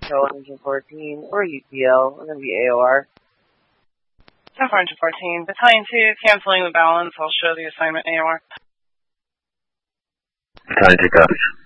Control Engine 14, or UPL, and then the AOR. 10-4-14, Battalion 2, canceling the balance. I'll show the assignment AOR. Battalion 2 copies.